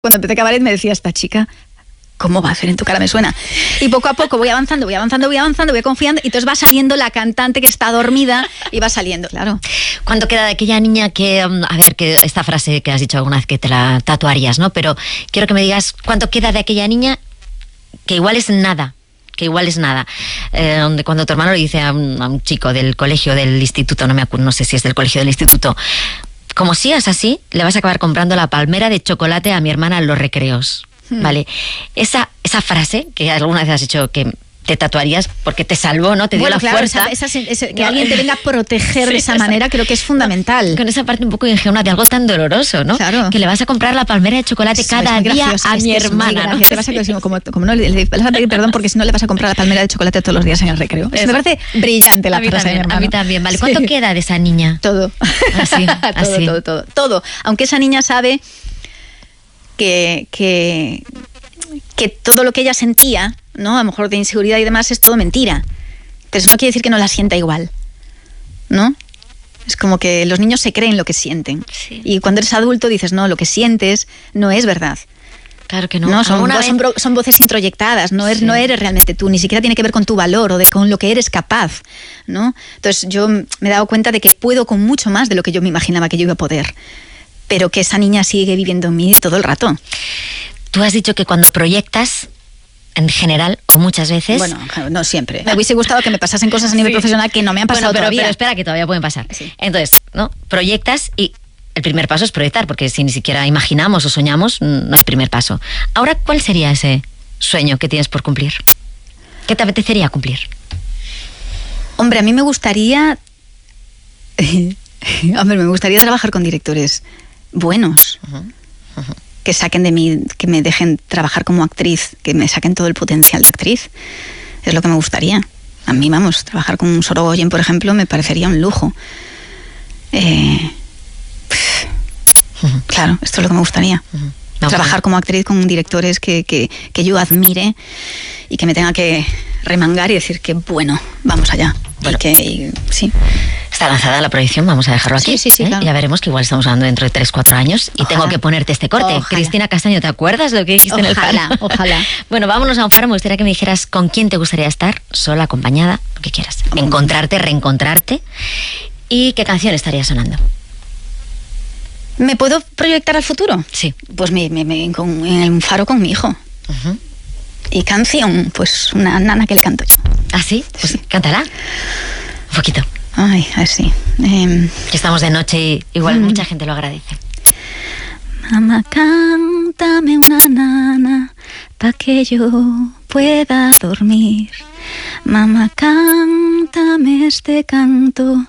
Cuando empecé cabaret me decía esta chica, ¿cómo va a hacer en tu cara? Me suena. Y poco a poco voy avanzando, voy confiando, y entonces va saliendo la cantante que está dormida y va saliendo, claro. ¿Cuánto queda de aquella niña que, a ver, que esta frase que has dicho alguna vez que te la tatuarías, ¿no? Pero quiero que me digas cuánto queda de aquella niña que igual es nada. Cuando tu hermano le dice a un chico del colegio, del instituto, no sé si es del colegio o del instituto, como sigas así, le vas a acabar comprando la palmera de chocolate a mi hermana en los recreos. ¿Vale? Esa frase que alguna vez has hecho que te tatuarías porque te salvó, ¿no? Te dio la fuerza. Que alguien te venga a proteger de esa manera, creo que es fundamental. Con esa parte un poco ingenua de algo tan doloroso, ¿no? Claro. Que le vas a comprar la palmera de chocolate cada día a mi hermana, ¿no? Te vas a, como no, le vas a pedir perdón porque si no le vas a comprar la palmera de chocolate todos los días en el recreo. Me parece brillante la frase de mi hermano. A mí también, ¿vale? ¿Cuánto queda de esa niña? Todo. Así. Todo. Aunque esa niña sabe que todo lo que ella sentía, ¿no? A lo mejor de inseguridad y demás, es todo mentira. Pero eso no quiere decir que no la sienta igual, ¿no? Es como que los niños se creen lo que sienten. Sí. Y cuando eres adulto dices, no, lo que sientes no es verdad. Claro que no. Son voces introyectadas, no eres realmente tú, ni siquiera tiene que ver con tu valor o con lo que eres capaz, ¿no? Entonces yo me he dado cuenta de que puedo con mucho más de lo que yo me imaginaba que yo iba a poder. Pero que esa niña sigue viviendo en mí todo el rato. Tú has dicho que cuando proyectas, en general, o muchas veces... Bueno, no siempre. Me hubiese gustado que me pasasen cosas a nivel profesional que no me han pasado todavía. Pero espera, que todavía pueden pasar. Sí. Entonces, ¿no? Proyectas y el primer paso es proyectar, porque si ni siquiera imaginamos o soñamos, no hay primer paso. Ahora, ¿cuál sería ese sueño que tienes por cumplir? ¿Qué te apetecería cumplir? Hombre, a mí me gustaría... me gustaría trabajar con directores buenos. Que saquen de mí, que me dejen trabajar como actriz, que me saquen todo el potencial de actriz. Es lo que me gustaría. A mí, vamos, trabajar con un Sorogoyen, por ejemplo, me parecería un lujo. Claro, esto es lo que me gustaría. Trabajar como actriz con directores que yo admire y que me tenga que remangar y decir que bueno, vamos allá. Bueno, sí. Está lanzada la proyección, vamos a dejarlo aquí. Sí, claro. Ya veremos que igual estamos hablando dentro de 3-4 años y tengo que ponerte este corte. Ojalá. Cristina Castaño, ¿te acuerdas lo que dijiste en el faro? Ojalá. Bueno, vámonos a un faro. Me gustaría que me dijeras con quién te gustaría estar, sola, acompañada, lo que quieras. Encontrarte, reencontrarte. ¿Y qué canción estaría sonando? ¿Me puedo proyectar al futuro? Sí. Pues en el faro con mi hijo. Y canción, pues una nana que le canto yo. ¿Ah, sí? Pues sí. Cántala. Un poquito. Ay, a ver si. Que estamos de noche y igual mucha gente lo agradece. Mamá, cántame una nana pa' que yo pueda dormir. Mamá, cántame este canto